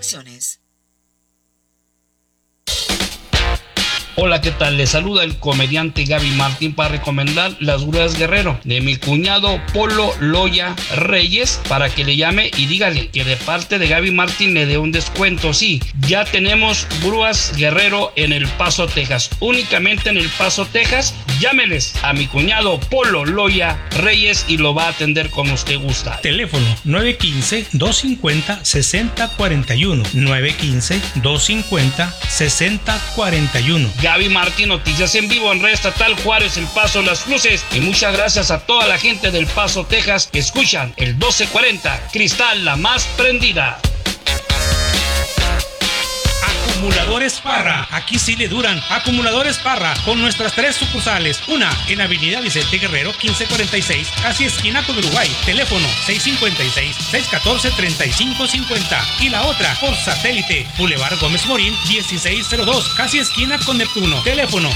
restricciones. Hola, ¿qué tal? Les saluda el comediante Gaby Martín para recomendar Las Grúas Guerrero de mi cuñado Polo Loya Reyes, para que le llame y dígale que de parte de Gaby Martín le dé un descuento. Sí, ya tenemos Grúas Guerrero en El Paso, Texas. Únicamente en El Paso, Texas. Llámeles a mi cuñado Polo Loya Reyes y lo va a atender como usted gusta. Teléfono 915-250-6041. 915-250-6041. Gaby Martín, noticias en vivo en Red Estatal Juárez, El Paso, Las Luces. Y muchas gracias a toda la gente del Paso, Texas, que escuchan el 1240, Cristal, la más prendida. Acumuladores Parra, aquí sí le duran. Acumuladores Parra, con nuestras 3 sucursales. Una en Avenida Vicente Guerrero 1546, casi esquina con Uruguay. Teléfono 656-614-3550. Y la otra por satélite, Boulevard Gómez Morín 1602, casi esquina con Neptuno. Teléfono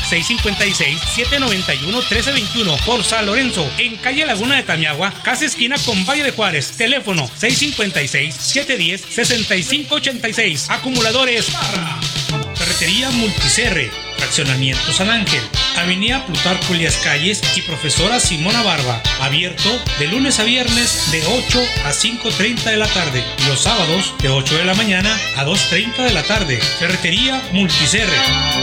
656-791-1321. Por San Lorenzo, en calle Laguna de Tamiagua, casi esquina con Valle de Juárez. Teléfono 656-710-6586. Acumuladores Parra. Ferretería Multicerre, Fraccionamiento San Ángel, Avenida Plutarco Elías Calles y Profesora Simona Barba. Abierto de lunes a viernes de 8 a 5:30 de la tarde y los sábados de 8 de la mañana a 2:30 de la tarde. Ferretería Multicerre.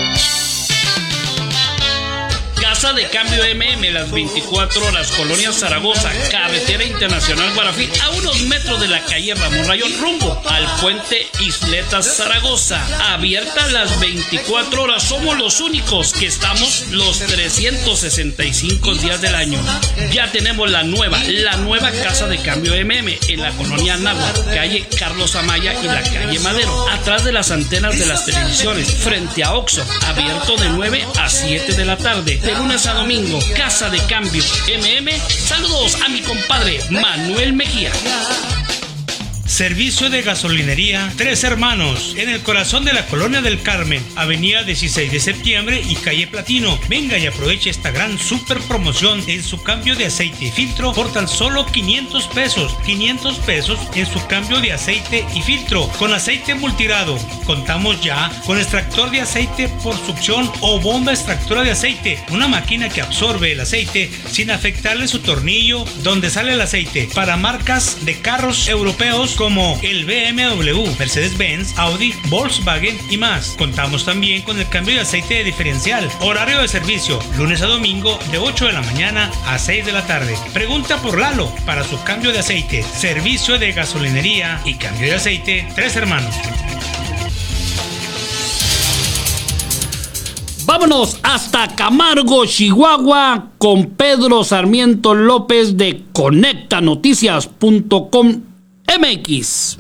Casa de Cambio MM, las 24 horas, Colonia Zaragoza, Carretera Internacional Guarafí, a unos metros de la calle Ramón Rayón, rumbo al puente Isletas Zaragoza. Abierta las 24 horas, somos los únicos que estamos los 365 días del año. Ya tenemos la nueva Casa de Cambio MM en la Colonia Anáhuac, calle Carlos Amaya y la calle Madero, atrás de las antenas de las televisiones, frente a Oxxo, abierto de 9 a 7 de la tarde. De lunes a domingo, Casa de Cambio MM. Saludos a mi compadre Manuel Mejía. Servicio de gasolinería Tres Hermanos, en el corazón de la Colonia del Carmen, Avenida 16 de Septiembre y calle Platino. Venga y aproveche esta gran super promoción en su cambio de aceite y filtro por tan solo 500 pesos. 500 pesos en su cambio de aceite y filtro con aceite multirado. Contamos ya con extractor de aceite por succión o bomba extractora de aceite, una máquina que absorbe el aceite sin afectarle su tornillo donde sale el aceite, para marcas de carros europeos como el BMW, Mercedes-Benz, Audi, Volkswagen y más. Contamos también con el cambio de aceite de diferencial. Horario de servicio, lunes a domingo de 8 de la mañana a 6 de la tarde. Pregunta por Lalo para su cambio de aceite. Servicio de gasolinería y cambio de aceite Tres Hermanos. Vámonos hasta Camargo, Chihuahua, con Pedro Sarmiento López de conectanoticias.com MX.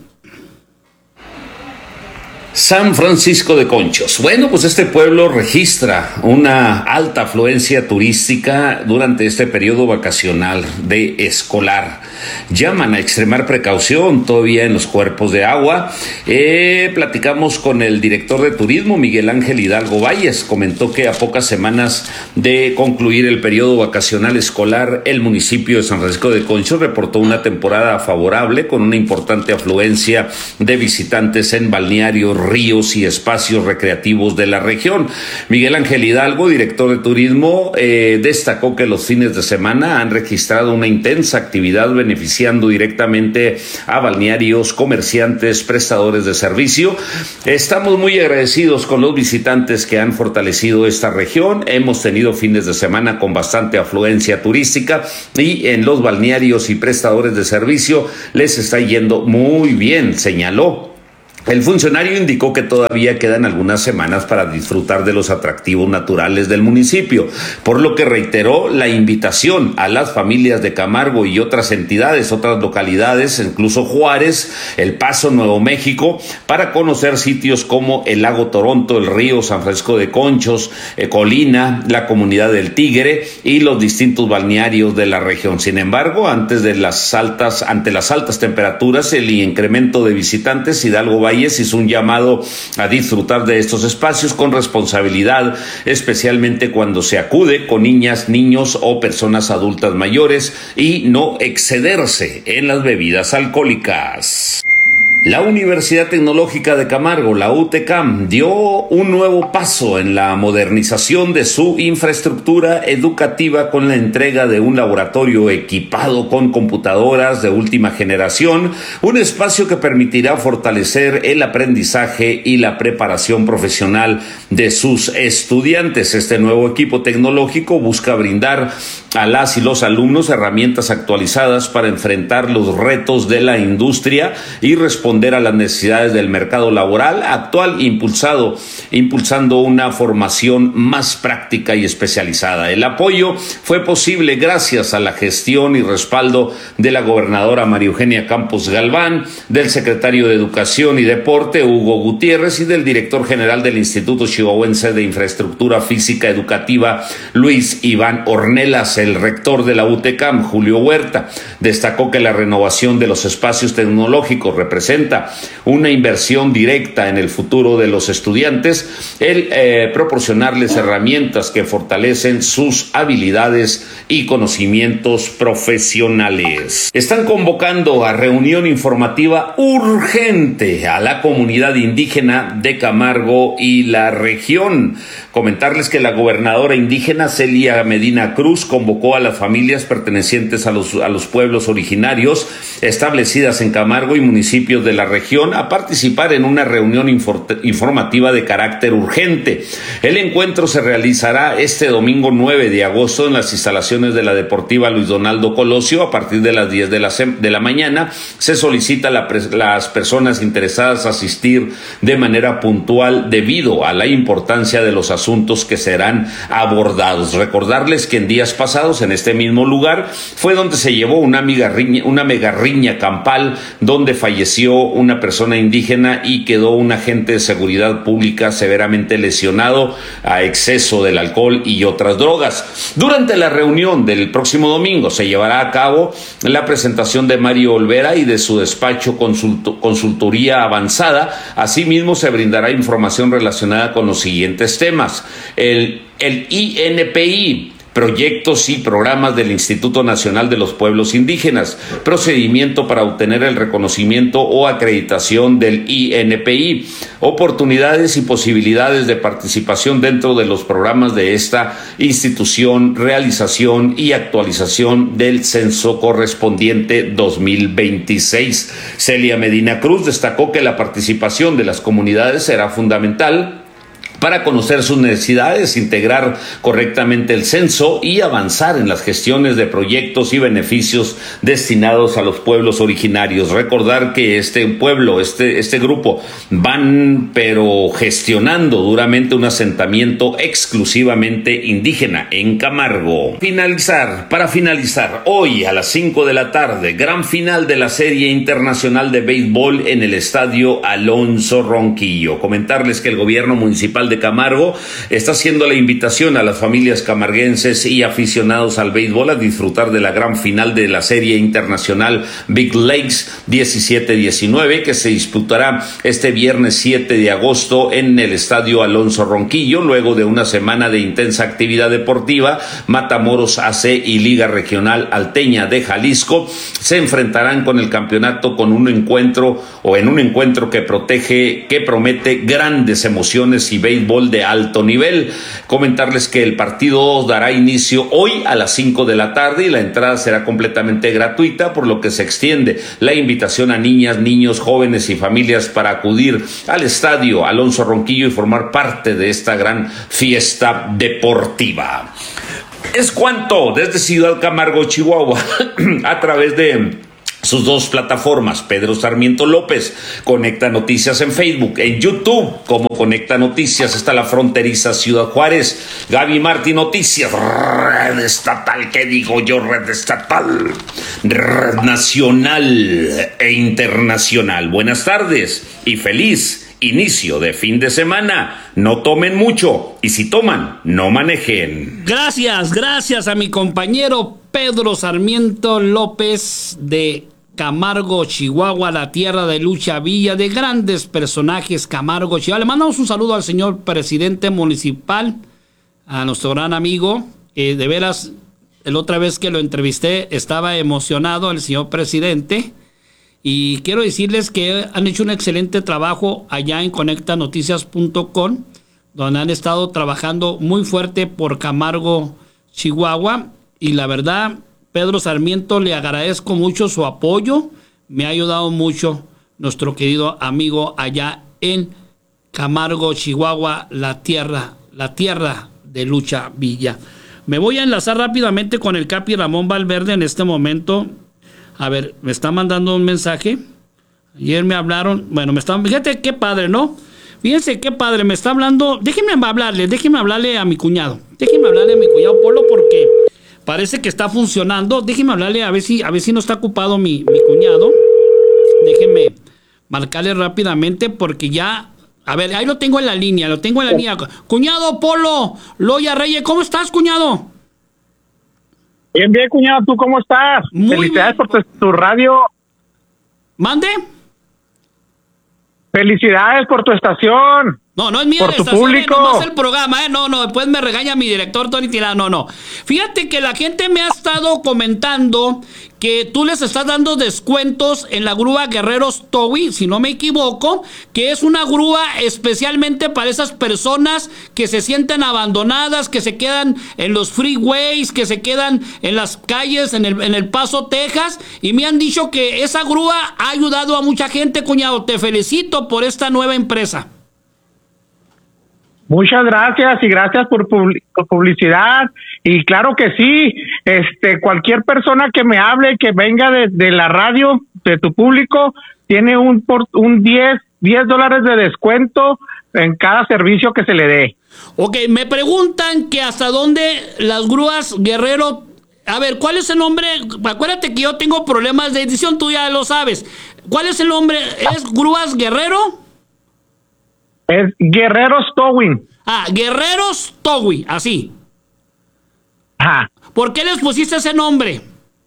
San Francisco de Conchos. Bueno, pues este pueblo registra una alta afluencia turística durante este periodo vacacional de escolar. Llaman a extremar precaución todavía en los cuerpos de agua. Platicamos con el director de turismo, Miguel Ángel Hidalgo Valles. Comentó que a pocas semanas de concluir el periodo vacacional escolar, el municipio de San Francisco de Conchos reportó una temporada favorable con una importante afluencia de visitantes en balnearios, ríos y espacios recreativos de la región. Miguel Ángel Hidalgo, director de turismo, destacó que los fines de semana han registrado una intensa actividad beneficiando directamente a balnearios, comerciantes, prestadores de servicio. Estamos muy agradecidos con los visitantes que han fortalecido esta región. Hemos tenido fines de semana con bastante afluencia turística y en los balnearios y prestadores de servicio les está yendo muy bien, señaló. El funcionario indicó que todavía quedan algunas semanas para disfrutar de los atractivos naturales del municipio, por lo que reiteró la invitación a las familias de Camargo y otras entidades, otras localidades, incluso Juárez, El Paso, Nuevo México, para conocer sitios como el Lago Toronto, el río San Francisco de Conchos, Colina, la Comunidad del Tigre y los distintos balnearios de la región. Sin embargo, ante las altas temperaturas, el incremento de visitantes, Hidalgo Valle hizo un llamado a disfrutar de estos espacios con responsabilidad, especialmente cuando se acude con niñas, niños o personas adultas mayores, y no excederse en las bebidas alcohólicas. La Universidad Tecnológica de Camargo, la UTCAM, dio un nuevo paso en la modernización de su infraestructura educativa con la entrega de un laboratorio equipado con computadoras de última generación, un espacio que permitirá fortalecer el aprendizaje y la preparación profesional de sus estudiantes. Este nuevo equipo tecnológico busca brindar a las y los alumnos herramientas actualizadas para enfrentar los retos de la industria y responder a las necesidades del mercado laboral actual, impulsando una formación más práctica y especializada. El apoyo fue posible gracias a la gestión y respaldo de la gobernadora María Eugenia Campos Galván, del secretario de Educación y Deporte Hugo Gutiérrez y del director general del Instituto Chihuahuense de Infraestructura Física Educativa Luis Iván Ornelas. El rector de la UTCAM, Julio Huerta, destacó que la renovación de los espacios tecnológicos representa una inversión directa en el futuro de los estudiantes, el proporcionarles herramientas que fortalecen sus habilidades y conocimientos profesionales. Están convocando a reunión informativa urgente a la comunidad indígena de Camargo y la región. Comentarles que la gobernadora indígena Celia Medina Cruz convocó a las familias pertenecientes a los pueblos originarios establecidas en Camargo y municipios de la región a participar en una reunión informativa de carácter urgente. El encuentro se realizará este domingo 9 de agosto en las instalaciones de la Deportiva Luis Donaldo Colosio a partir de las 10 de la mañana. Se solicita a las personas interesadas asistir de manera puntual debido a la importancia de los asuntos que serán abordados. Recordarles que en días pasados en este mismo lugar fue donde se llevó una mega riña campal donde falleció una persona indígena y quedó un agente de seguridad pública severamente lesionado a exceso del alcohol y otras drogas. Durante la reunión del próximo domingo se llevará a cabo la presentación de Mario Olvera y de su despacho Consultoría Avanzada. Asimismo se brindará información relacionada con los siguientes temas: el INPI, proyectos y programas del Instituto Nacional de los Pueblos Indígenas, procedimiento para obtener el reconocimiento o acreditación del INPI, oportunidades y posibilidades de participación dentro de los programas de esta institución, realización y actualización del censo correspondiente 2026. Celia Medina Cruz destacó que la participación de las comunidades será fundamental para conocer sus necesidades, integrar correctamente el censo y avanzar en las gestiones de proyectos y beneficios destinados a los pueblos originarios. Recordar que este grupo van pero gestionando duramente un asentamiento exclusivamente indígena en Camargo. Para finalizar, hoy a las 5 de la tarde, gran final de la Serie Internacional de Béisbol en el Estadio Alonso Ronquillo. Comentarles que el gobierno municipal de Camargo está haciendo la invitación a las familias camarguenses y aficionados al béisbol a disfrutar de la gran final de la Serie Internacional Big Lakes 17-19 que se disputará este viernes 7 de agosto en el Estadio Alonso Ronquillo. Luego de una semana de intensa actividad deportiva, Matamoros AC y Liga Regional Alteña de Jalisco se enfrentarán con el campeonato en un encuentro que promete grandes emociones y béisbol de alto nivel. Comentarles que el partido dará inicio hoy a las 5 de la tarde y la entrada será completamente gratuita, por lo que se extiende la invitación a niñas, niños, jóvenes y familias para acudir al Estadio Alonso Ronquillo y formar parte de esta gran fiesta deportiva. Es cuanto desde Ciudad Camargo, Chihuahua, a través de sus dos plataformas. Pedro Sarmiento López, Conecta Noticias en Facebook, en YouTube como Conecta Noticias. Está la fronteriza Ciudad Juárez, Gaby Martí Noticias, red estatal, ¿qué digo yo? Red estatal, red nacional e internacional. Buenas tardes y feliz inicio de fin de semana. No tomen mucho y si toman, no manejen. Gracias a mi compañero Pedro Sarmiento López de Camargo, Chihuahua, la tierra de Lucha Villa, de grandes personajes, Camargo, Chihuahua. Le mandamos un saludo al señor presidente municipal, a nuestro gran amigo, de veras, la otra vez que lo entrevisté estaba emocionado el señor presidente, Y quiero decirles que han hecho un excelente trabajo allá en conectanoticias.com, donde han estado trabajando muy fuerte por Camargo, Chihuahua. Y la verdad, Pedro Sarmiento, le agradezco mucho su apoyo. Me ha ayudado mucho nuestro querido amigo allá en Camargo, Chihuahua, la tierra de Lucha Villa. Me voy a enlazar rápidamente con el Capi Ramón Valverde en este momento. A ver, me está mandando un mensaje. Ayer me hablaron, bueno, fíjate qué padre, ¿no? Fíjense qué padre, me está hablando. Déjenme hablarle a mi cuñado. Déjenme hablarle a mi cuñado Polo, porque parece que está funcionando. Déjenme hablarle a ver si no está ocupado mi cuñado. Déjenme marcarle rápidamente porque ya... A ver, ahí lo tengo en la línea, Cuñado Polo Loya Reyes, ¿cómo estás, cuñado? Bien, cuñado, ¿tú cómo estás? Muy Felicidades bien. por tu radio. ¿Mande? Felicidades por tu estación. No es mío por la tu estación, público. nomás el programa, no, después me regaña mi director Tony Tirano, no. Fíjate que la gente me ha estado comentando que tú les estás dando descuentos en la grúa Guerreros Towing, si no me equivoco, que es una grúa especialmente para esas personas que se sienten abandonadas, que se quedan en los freeways, que se quedan en las calles, en el Paso, Texas, y me han dicho que esa grúa ha ayudado a mucha gente, cuñado. Te felicito por esta nueva empresa. Muchas gracias y gracias por publicidad. Y claro que sí, cualquier persona que me hable, que venga de la radio, de tu público, tiene un $10 de descuento en cada servicio que se le dé. Ok, me preguntan que hasta dónde las grúas Guerrero... A ver, ¿cuál es el nombre? Acuérdate que yo tengo problemas de edición, tú ya lo sabes. ¿Cuál es el nombre? ¿Es Grúas Guerrero? Es Guerreros Towing. Guerreros Towing, así. Ajá. ¿Por qué les pusiste ese nombre?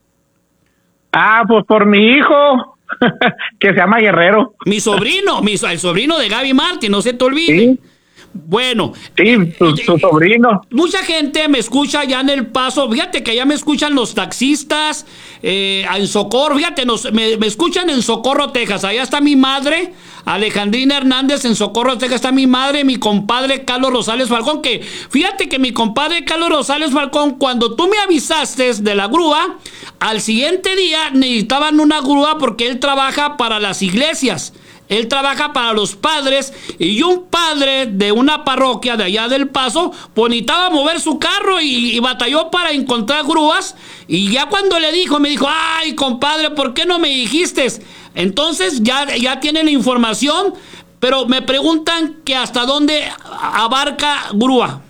Pues por mi hijo, que se llama Guerrero. Mi sobrino, el sobrino de Gaby Martin, no se te olvide. Sí. Bueno. Sí, su sobrino. Mucha gente me escucha ya en El Paso. Fíjate que ya me escuchan los taxistas en Socorro. Fíjate, me escuchan en Socorro, Texas. Allá está mi madre, Alejandrina Hernández. En Socorro, Texas está mi madre, mi compadre Carlos Rosales Falcón. Que fíjate que mi compadre Carlos Rosales Falcón, cuando tú me avisaste de la grúa, al siguiente día necesitaban una grúa porque él trabaja para las iglesias. Él trabaja para los padres, y un padre de una parroquia de allá del Paso pues necesitaba mover su carro y batalló para encontrar grúas. Y ya cuando me dijo, ay, compadre, ¿por qué no me dijiste? Entonces ya tienen la información, pero me preguntan que hasta dónde abarca grúa.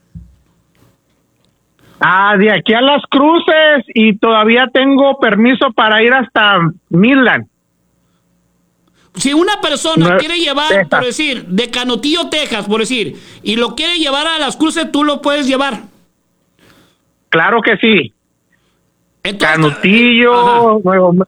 De aquí a Las Cruces, y todavía tengo permiso para ir hasta Midland. Si una persona quiere llevar, Texas, por decir, de Canutillo, Texas, por decir, y lo quiere llevar a Las Cruces, tú lo puedes llevar. Claro que sí. Entonces, Canutillo,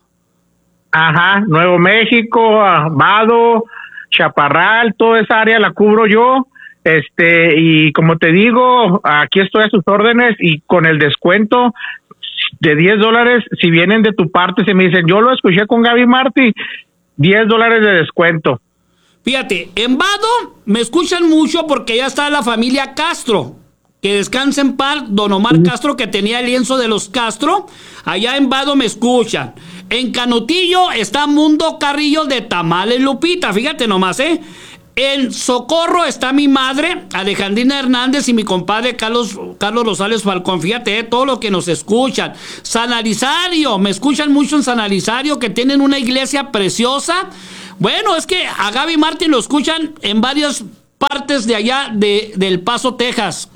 Nuevo México, Vado, Chaparral, toda esa área la cubro yo. Y como te digo, aquí estoy a sus órdenes, y con el descuento de $10, si vienen de tu parte, se me dicen, yo lo escuché con Gaby Martí, $10 de descuento. Fíjate, en Vado me escuchan mucho porque ya está la familia Castro. Que descanse en paz, don Omar Castro, que tenía el lienzo de los Castro. Allá en Vado me escuchan. En Canutillo está Mundo Carrillo de Tamales Lupita. Fíjate nomás, En Socorro está mi madre, Alejandrina Hernández, y mi compadre Carlos Rosales Falcón. Fíjate, todo lo que nos escuchan. San Alizario, me escuchan mucho en San Alizario, que tienen una iglesia preciosa. Bueno, es que a Gaby Martin lo escuchan en varias partes de allá del Paso, Texas.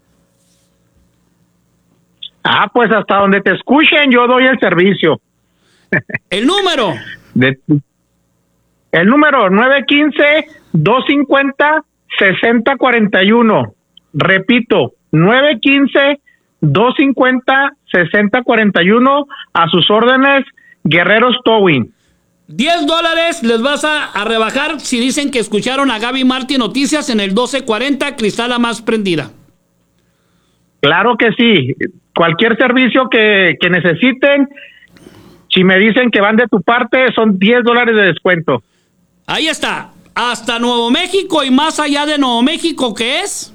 Pues hasta donde te escuchen, yo doy el servicio. El número. El número 915-250-6041. Repito, 915-250-6041. A sus órdenes, Guerreros Towing. $10 les vas a rebajar si dicen que escucharon a Gaby Martin Noticias en el 1240 Cristala Más Prendida. Claro que sí. Cualquier servicio que necesiten, Si me dicen que van de tu parte, son $10 de descuento. Ahí está. Hasta Nuevo México y más allá de Nuevo México, ¿qué es?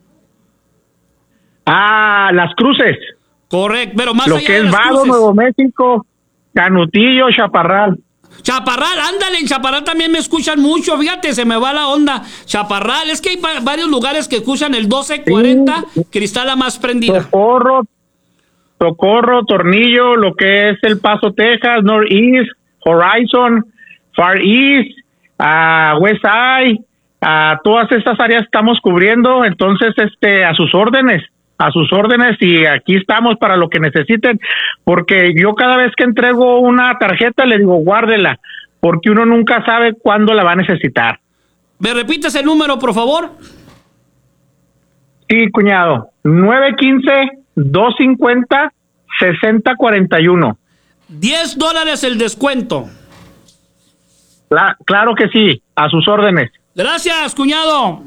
Las Cruces. Correcto, pero más lo allá que de es las Vado, Cruces. Nuevo México, Canutillo, Chaparral. Chaparral, ándale, en Chaparral también me escuchan mucho, fíjate, se me va la onda. Chaparral, es que hay varios lugares que escuchan el 1240, Cristala más prendida. Socorro, Tornillo, lo que es El Paso, Texas, Northeast, Horizon, Far East, West Side, todas estas áreas estamos cubriendo, entonces a sus órdenes, y aquí estamos para lo que necesiten, porque yo cada vez que entrego una tarjeta le digo guárdela, porque uno nunca sabe cuándo la va a necesitar. ¿Me repites el número, por favor? Sí, cuñado, 915-250-6041. $10 el descuento. Claro que sí, a sus órdenes. Gracias, cuñado.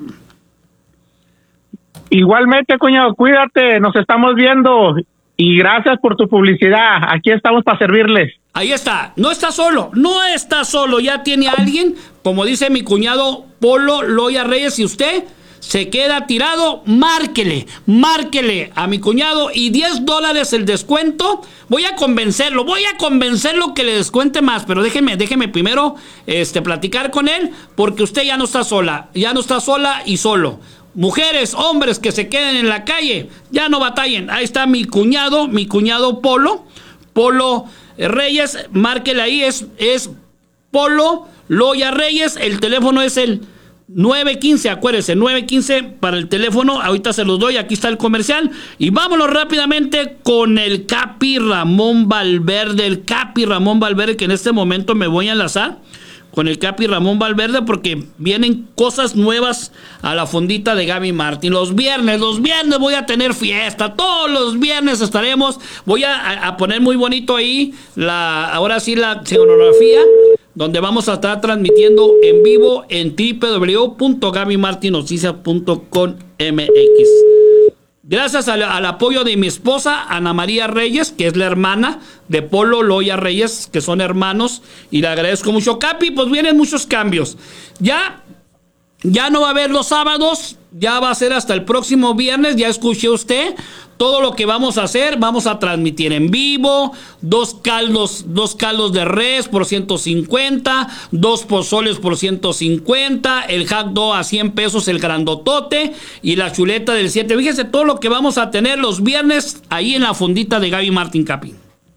Igualmente, cuñado, cuídate, nos estamos viendo y gracias por tu publicidad. Aquí estamos para servirles. Ahí está, no está solo, ya tiene a alguien, como dice mi cuñado Polo Loya Reyes, si usted se queda tirado, márquele a mi cuñado y $10 el descuento. Voy a convencerlo que le descuente más, pero déjeme primero platicar con él, porque usted ya no está sola y solo. Mujeres, hombres que se queden en la calle, ya no batallen. Ahí está mi cuñado Polo Reyes, márquele ahí, es Polo Loya Reyes, el teléfono es el 915, acuérdese, 915 para el teléfono, ahorita se los doy, aquí está el comercial, y vámonos rápidamente con el Capi Ramón Valverde, que en este momento me voy a enlazar con el Capi Ramón Valverde, porque vienen cosas nuevas a la fondita de Gaby Martín. Los viernes voy a tener fiesta, todos los viernes voy a poner muy bonito ahí, ahora sí la escenografía, donde vamos a estar transmitiendo en vivo en www.gabymartinoticias.com.mx. Gracias al apoyo de mi esposa Ana María Reyes, que es la hermana de Polo Loya Reyes, que son hermanos, y le agradezco mucho. Capi, pues vienen muchos cambios. Ya no va a haber los sábados, ya va a ser hasta el próximo viernes. Ya escuché usted todo lo que vamos a hacer. Vamos a transmitir en vivo, dos caldos de res por 150, 2 pozoles por 150, el hot dog a 100 pesos, el grandotote, y la chuleta del 7. Fíjese todo lo que vamos a tener los viernes ahí en la fondita de Gaby Martín, Capi.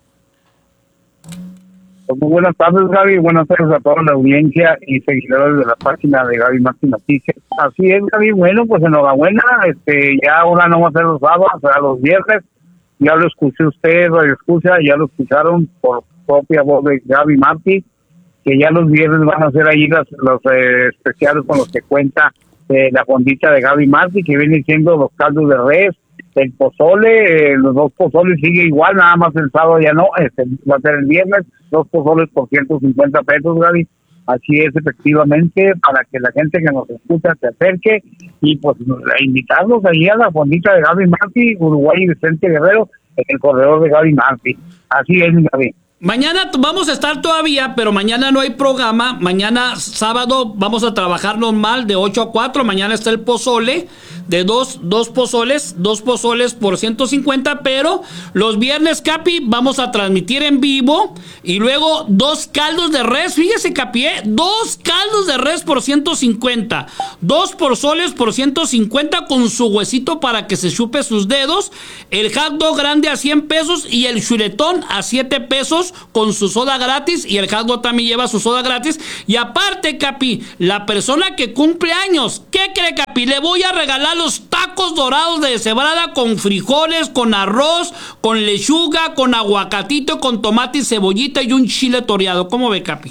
Muy buenas tardes, Gaby. Buenas tardes a toda la audiencia y seguidores de la página de Gaby Martín Noticias. Así es, Gaby. Bueno, pues enhorabuena. Ya ahora no va a ser los sábados, será los viernes. Ya lo escuché usted, ya lo escucharon por propia voz de Gaby Martín, que ya los viernes van a ser ahí los especiales con los que cuenta la fondita de Gaby Martín, que vienen siendo los caldos de res, el pozole, los 2 pozoles sigue igual, nada más el sábado ya no, va a ser el viernes, 2 pozoles por 150 pesos, Gaby. Así es, efectivamente, para que la gente que nos escucha se acerque y pues invitarlos ahí a la fondita de Gaby Martín, Uruguay y Vicente Guerrero, en el corredor de Gaby Martín. Así es, Gaby. Mañana vamos a estar todavía, pero mañana no hay programa. Mañana sábado vamos a trabajar normal de 8 a 4. Mañana está el pozole de dos pozoles por 150, pero los viernes, Capi, vamos a transmitir en vivo y luego 2 caldos de res. Fíjese, Capi, 2 caldos de res por 150, 2 pozoles por 150 con su huesito para que se chupe sus dedos, el hot dog grande a 100 pesos y el chuletón a 7 pesos con su soda gratis, y el hot dog también lleva su soda gratis. Y aparte, Capi, la persona que cumple años, ¿qué cree, Capi? Le voy a regalar los tacos dorados de deshebrada con frijoles, con arroz, con lechuga, con aguacatito, con tomate y cebollita y un chile toreado. ¿Cómo ve, Capi?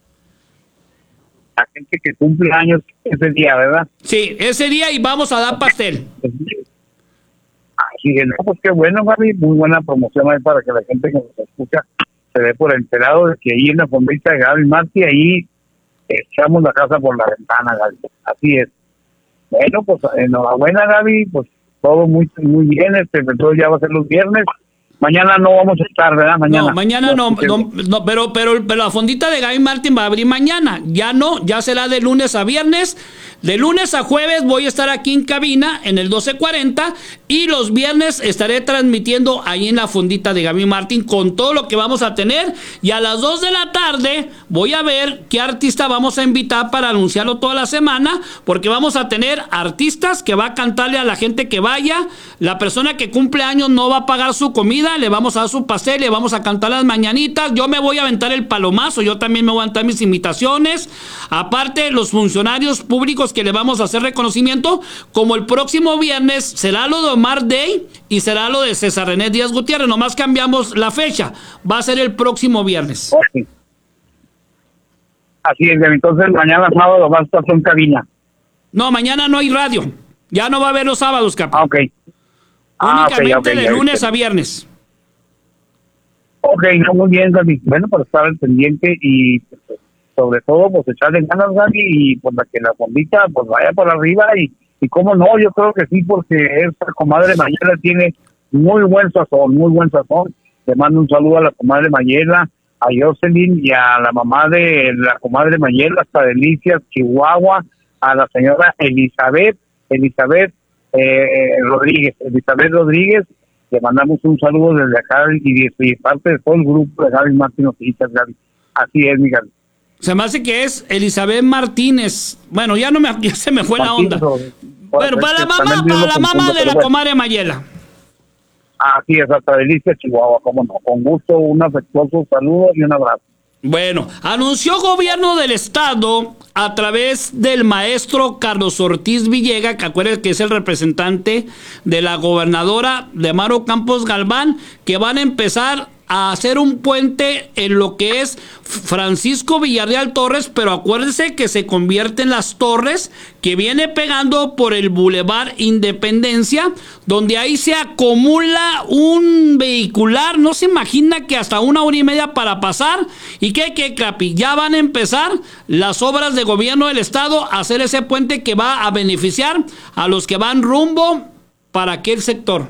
La gente que cumple años ese día, ¿verdad? Sí, ese día, y vamos a dar pastel. Así que no, pues qué bueno, Gaby, muy buena promoción ahí para que la gente que nos escucha se dé por enterado de que ahí en la fondita de Gaby Martín, ahí echamos la casa por la ventana, Gaby. Así es. Bueno, pues enhorabuena, Gaby, pues todo muy bien, todo ya va a ser los viernes, Mañana no vamos a estar, ¿verdad? No, mañana no, pero la fondita de Gaby Martín va a abrir mañana. Ya no, ya será de lunes a viernes. De lunes a jueves voy a estar aquí en cabina en el 1240 y los viernes estaré transmitiendo ahí en la fondita de Gaby Martín con todo lo que vamos a tener. Y a las 2 de la tarde voy a ver qué artista vamos a invitar para anunciarlo toda la semana, porque vamos a tener artistas que va a cantarle a la gente que vaya. La persona que cumple años no va a pagar su comida, le vamos a dar su pastel, le vamos a cantar las mañanitas. Yo me voy a aventar el palomazo, yo también me voy a aventar mis invitaciones. Aparte, los funcionarios públicos que le vamos a hacer reconocimiento, como el próximo viernes será lo de Omar Day y será lo de César René Díaz Gutiérrez, nomás cambiamos la fecha, va a ser el próximo viernes. Okay. Así es, entonces mañana sábado va a estar en cabina. No, mañana no hay radio, ya no va a haber los sábados, Capi. Ah, ok. Únicamente de lunes a viernes. Ok, no, muy bien, Gaby. Bueno, para estar al pendiente y sobre todo, pues echarle ganas, Gaby, y pues que la bombita pues vaya por arriba y cómo no, yo creo que sí, porque esta comadre Mayela tiene muy buen sazón. Le mando un saludo a la comadre Mayela, a Jocelyn y a la mamá de la comadre Mayela, hasta Delicias, Chihuahua, a la señora Elizabeth Rodríguez. Le mandamos un saludo desde acá y de parte de todo el grupo de Gaby Martín Noticias, Gaby. Así es, mi Gaby. Se me hace que es Elizabeth Martínez. Bueno, ya se me fue la onda. Bueno, para la mamá de la comadre Mayela. Así es, hasta Delicias, Chihuahua, cómo no. Con gusto, un afectuoso saludo y un abrazo. Bueno, anunció gobierno del estado a través del maestro Carlos Ortiz Villega, que acuérdense que es el representante de la gobernadora de Maru Campos Galván, que van a empezar a hacer un puente en lo que es Francisco Villarreal Torres, pero acuérdense que se convierte en Las Torres, que viene pegando por el Boulevard Independencia, donde ahí se acumula un vehicular, no se imagina que hasta 1 hora y media para pasar. ¿Y qué, Capi? Ya van a empezar las obras de gobierno del estado a hacer ese puente que va a beneficiar a los que van rumbo para aquel sector.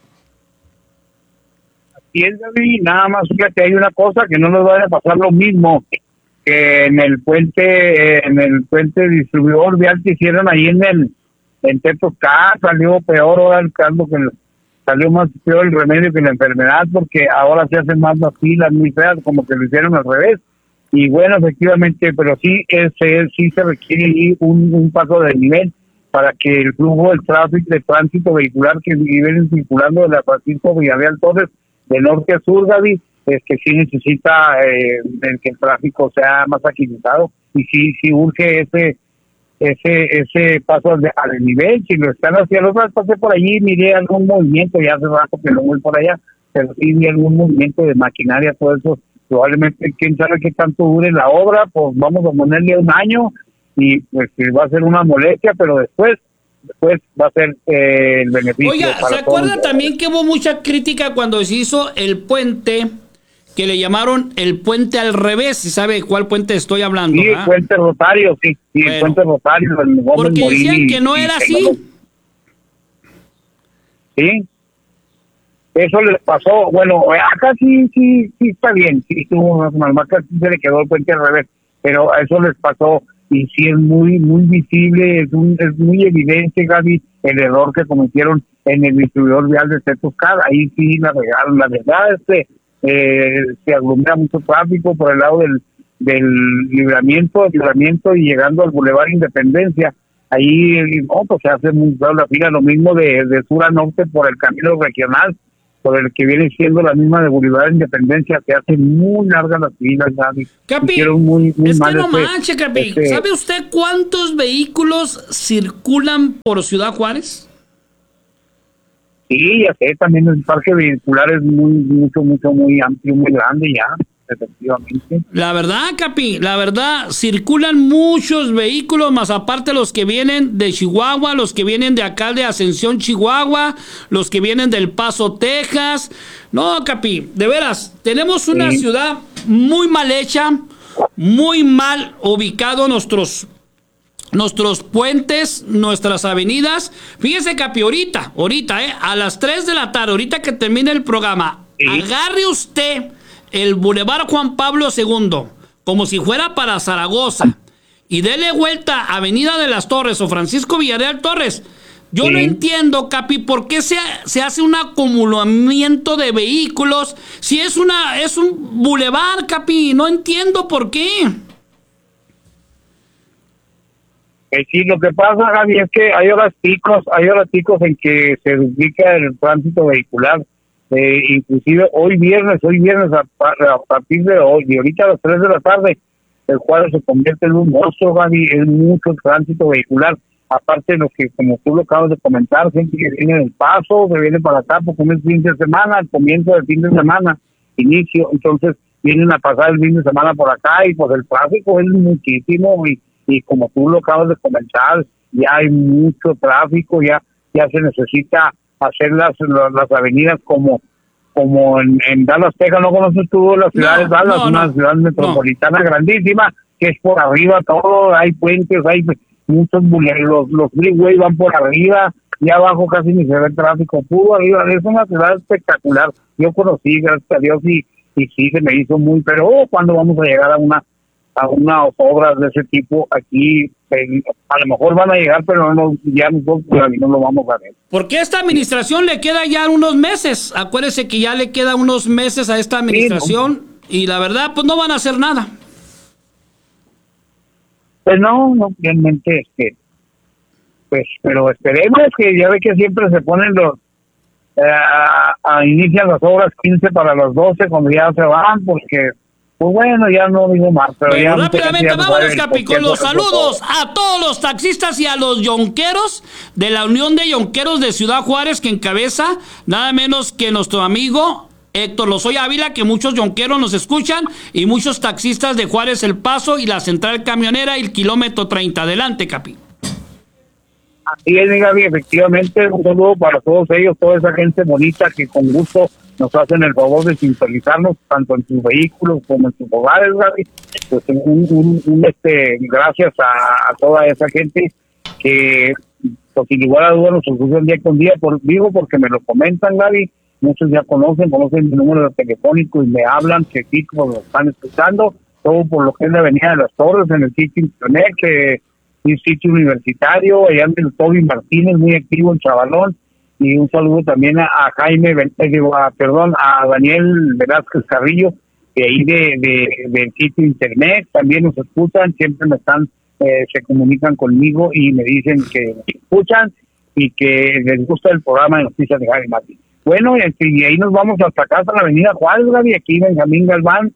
Y es, David, nada más fíjate, hay una cosa que no nos vaya a pasar lo mismo que en el puente distribuidor vial que hicieron ahí en Tetosca. Salió peor ahora el caldo, que salió más peor el remedio que la enfermedad, porque ahora se hacen más las filas muy feas, como que lo hicieron al revés. Y bueno, efectivamente, pero sí se requiere ahí un paso de nivel para que el flujo del tránsito vehicular que vienen circulando de la Francisco Villarreal Torres de norte a sur, Gaby, es que sí necesita que el tráfico sea más agilizado y sí urge ese paso al nivel. Si lo están haciendo, otras pasé por allí, miré algún movimiento, ya hace rato que no voy por allá, pero sí vi algún movimiento de maquinaria, todo eso. Probablemente, quién sabe qué tanto dure la obra, pues vamos a ponerle 1 año y pues va a ser una molestia, pero después va a ser el beneficio. Oiga, ¿se acuerda también que hubo mucha crítica cuando se hizo el puente que le llamaron el puente al revés? ¿Sí sabe cuál puente estoy hablando? Sí, el puente Rotario, sí, bueno, el puente Rotario. Porque decían que no era así. Sí, eso les pasó. Bueno, acá sí está bien, sí tuvo unas malmarcas, sí se le quedó el puente al revés, pero a eso les pasó. Y sí es muy visible, es muy evidente, Gaby, el error que cometieron en el distribuidor vial de Tetosca. Ahí sí la regaron. La verdad es que se aglomera mucho tráfico por el lado del libramiento y llegando al Boulevard Independencia. Ahí pues se hace muy claro la fila, lo mismo de sur a norte por el camino regional, por el que viene siendo la misma de Boulevard Independencia, que hace muy largas las filas, Gaby. Capi, es que no manche, Capi. ¿Sabe usted cuántos vehículos circulan por Ciudad Juárez? Sí, ya sé, también el parque vehicular es muy amplio, muy grande ya, efectivamente. La verdad, Capi, circulan muchos vehículos, más aparte los que vienen de Chihuahua, los que vienen de acá de Ascensión, Chihuahua, los que vienen del Paso, Texas. No, Capi, de veras, tenemos una ciudad muy mal hecha, muy mal ubicado nuestros puentes, nuestras avenidas. Fíjese, Capi, ahorita, a las 3 de la tarde, ahorita que termine el programa, agarre usted el Boulevard Juan Pablo II como si fuera para Zaragoza y dele vuelta a Avenida de las Torres o Francisco Villarreal Torres. Yo no entiendo, Capi, por qué se hace un acumulamiento de vehículos si es un bulevar, Capi. No entiendo por qué. Sí, lo que pasa, Gaby, es que hay horas picos en que se duplica el tránsito vehicular. Inclusive hoy viernes a partir de hoy, y ahorita a las 3 de la tarde, el cuadro se convierte en un monstruo, Gaby, es mucho tránsito vehicular. Aparte de lo que, como tú lo acabas de comentar, gente que viene del Paso, se viene para acá porque es fin de semana, el comienzo del fin de semana, inicio, entonces vienen a pasar el fin de semana por acá y pues el tráfico es muchísimo y como tú lo acabas de comentar, ya hay mucho tráfico, ya se necesita hacer las avenidas como en Dallas, Texas. ¿No conoces tú la ciudad de Dallas? Una ciudad metropolitana grandísima, que es por arriba todo, hay puentes, hay muchos los freeways van por arriba, y abajo casi ni se ve el tráfico, puro arriba. Es una ciudad espectacular. Yo conocí, gracias a Dios, y sí se me hizo muy, pero ¿cuándo vamos a llegar a unas obras de ese tipo aquí? A lo mejor van a llegar, pero ya nosotros no lo vamos a ver. Porque a esta administración le queda ya unos meses. Acuérdese que ya le queda unos meses a esta administración, y la verdad, pues no van a hacer nada. Pues no, realmente pues, pero esperemos, que ya ve que siempre se ponen inician las obras 15 para las 12 cuando ya se van, porque pues bueno, ya no digo más, pero ya rápidamente vámonos, Capi, con los saludos a todos los taxistas y a los yonqueros de la Unión de Yonqueros de Ciudad Juárez, que encabeza nada menos que nuestro amigo Héctor Lozoya Ávila, que muchos yonqueros nos escuchan, y muchos taxistas de Juárez El Paso y la Central Camionera y el kilómetro 30. Adelante, Capi. Así es, Gaby, efectivamente, un saludo para todos ellos, toda esa gente bonita que con gusto nos hacen el favor de sintonizarnos tanto en sus vehículos como en sus hogares, Gaby. Pues gracias a toda esa gente que, pues, sin lugar a dudas, nos escuchan día con día, digo porque me lo comentan, Gaby. Muchos ya conocen mi número telefónico y me hablan que sí, como lo están escuchando, todo por lo que es la Avenida de las Torres, en el sitio internet, que es un sitio universitario, allá en el Toby Martínez, muy activo en Chavalón, y un saludo también a Daniel Velázquez Carrillo, de ahí del sitio internet, también nos escuchan, siempre se comunican conmigo y me dicen que me escuchan y que les gusta el programa de noticias de Javi Martín. Bueno, y ahí nos vamos hasta acá, hasta la Avenida Juárez, Gaby, aquí Benjamín Galván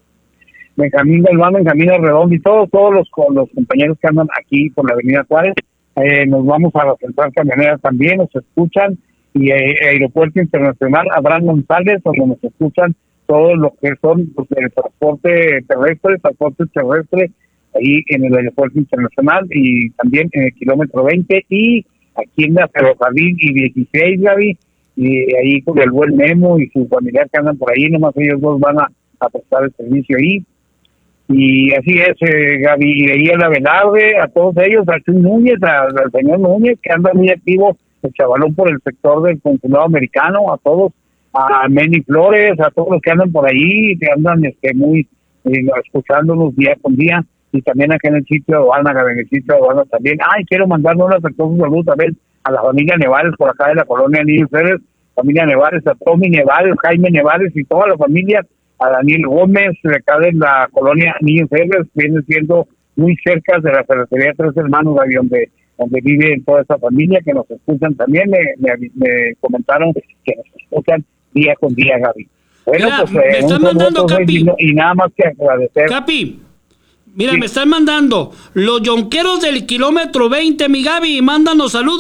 Arredondo y todos los compañeros que andan aquí por la Avenida Juárez, nos vamos a la Central Camionera también, nos escuchan, y Aeropuerto Internacional Abraham González, donde nos escuchan todos los que son el transporte terrestre, ahí en el Aeropuerto Internacional y también en el kilómetro 20 y aquí en la Ferrocarril y 16, Gaby, y ahí con el buen Memo y su familiar que andan por ahí, nomás ellos dos van a prestar el servicio ahí. Y así es, Gaby, y de ahí a la Velarde, a todos ellos, a Chuy Núñez, al señor Núñez, que anda muy activo, el chavalón por el sector del consulado americano, a todos, a Meni Flores, a todos los que andan por ahí, que andan muy escuchándonos día con día, y también acá en el sitio de aduana, Gaby, en el sitio de aduana también. Quiero mandarle un afectuoso saludo también a la familia Nevares por acá de la colonia Niños Pérez, familia Nevares, a Tommy Nevares, Jaime Nevares y toda la familia, a Daniel Gómez, de acá de la colonia Niños Pérez, viene siendo muy cerca de la ferretería Tres Hermanos, Gaby, donde vive toda esa familia, que nos escuchan también, me comentaron que nos escuchan día con día, Gaby. Bueno, mira, pues me están mandando, Capi, y nada más que agradecer. Capi, mira, sí. Me están mandando los yonqueros del kilómetro 20, mi Gaby, mándanos saludos.